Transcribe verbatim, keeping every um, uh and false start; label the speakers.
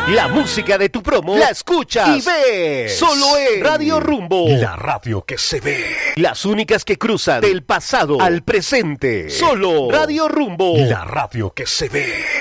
Speaker 1: La música de tu promo la escuchas y ves solo en Radio Rumbo,
Speaker 2: la radio que se ve.
Speaker 1: Las únicas que cruzan del pasado al presente. Solo Radio Rumbo,
Speaker 2: la radio que se ve.